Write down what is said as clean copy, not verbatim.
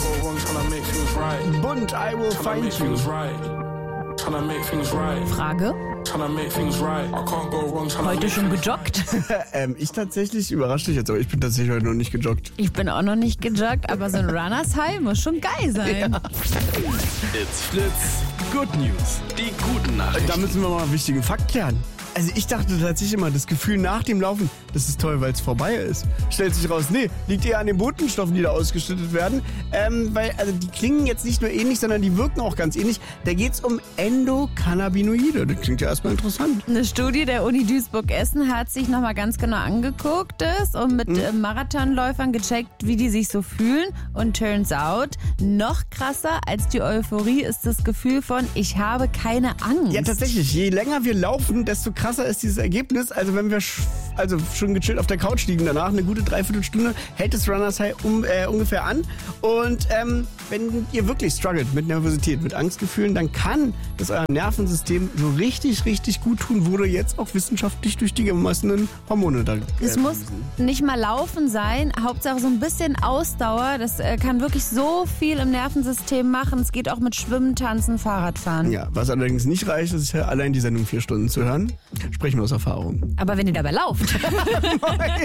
go wrong trying to make things right. Bunt, I will Trying to find make you. things right. Trying to make things right. Frage? Trying to make things right. I can't go wrong trying to Heute make schon things gejoggt? Ich tatsächlich, überrascht dich jetzt, aber ich bin tatsächlich heute noch nicht gejoggt. Ich bin auch noch nicht gejoggt, aber so ein Runners High muss schon geil sein. It's Fritz. Good News. Die guten Nachrichten. Da müssen wir mal einen wichtigen Fakt klären. Also ich dachte tatsächlich immer, das Gefühl nach dem Laufen, das ist toll, weil es vorbei ist. Stellt sich raus, nee, liegt eher an den Botenstoffen, die da ausgeschüttet werden. Weil also die klingen jetzt nicht nur ähnlich, sondern die wirken auch ganz ähnlich. Da geht es um Endokannabinoide. Das klingt ja erstmal interessant. Eine Studie der Uni Duisburg-Essen hat sich nochmal ganz genau angeguckt und mit Marathonläufern gecheckt, wie die sich so fühlen. Und turns out, noch krasser als die Euphorie ist das Gefühl von, ich habe keine Angst. Ja, tatsächlich. Je länger wir laufen, desto krasser ist dieses Ergebnis. Also wenn wir schon gechillt auf der Couch liegen danach, eine gute Dreiviertelstunde, hält das Runners High ungefähr an. Und wenn ihr wirklich struggelt mit Nervosität, mit Angstgefühlen, dann kann das eurem Nervensystem so richtig, richtig gut tun. Wurde jetzt auch wissenschaftlich durch die gemessenen Hormone da. Es muss nicht mal Laufen sein, Hauptsache so ein bisschen Ausdauer. Das kann wirklich so viel im Nervensystem machen. Es geht auch mit Schwimmen, Tanzen, Fahrradfahren. Ja, was allerdings nicht reicht, ist ja allein die Sendung 4 Stunden zu hören. Sprechen wir aus Erfahrung. Aber wenn ihr dabei lauft.